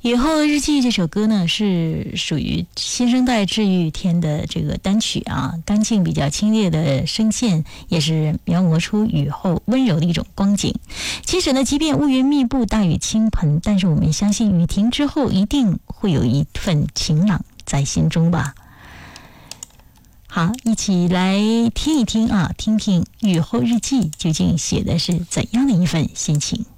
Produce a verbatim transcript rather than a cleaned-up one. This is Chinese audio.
雨后日记这首歌呢，是属于新生代治愈天的这个单曲啊，干净比较清冽的声线，也是描摹出雨后温柔的一种光景。其实呢，即便乌云密布、大雨倾盆，但是我们相信雨停之后，一定会有一份晴朗在心中吧。好，一起来听一听啊，听听雨后日记究竟写的是怎样的一份心情。